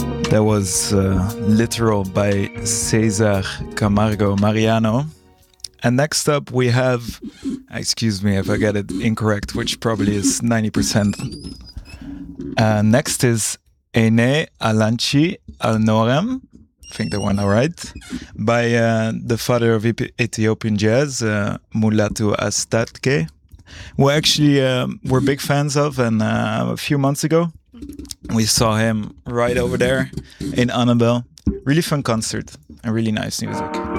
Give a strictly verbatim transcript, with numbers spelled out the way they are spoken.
That was uh, Literal by Cesar Camargo Mariano. And next up we have, excuse me if I get it incorrect, which probably is ninety percent. Uh, next is Ene Alanchi Al Norem, I think that one all right, by uh, the father of Ethiopian jazz, uh, Mulatu Astatke, who actually uh, we're big fans of, and uh, a few months ago we saw him right over there in Annabelle. Really fun concert and really nice music.